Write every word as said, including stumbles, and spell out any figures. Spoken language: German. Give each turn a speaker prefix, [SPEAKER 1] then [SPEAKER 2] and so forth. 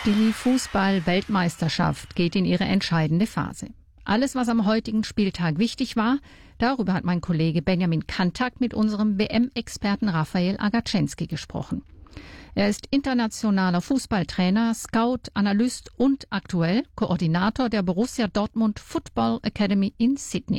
[SPEAKER 1] Die Fußball-Weltmeisterschaft geht in ihre entscheidende Phase. Alles, was am heutigen Spieltag wichtig war, darüber hat mein Kollege Benjamin Kantak mit unserem W M-Experten Rafael Agaczynski gesprochen. Er ist internationaler Fußballtrainer, Scout, Analyst und aktuell Koordinator der Borussia Dortmund Football Academy in Sydney.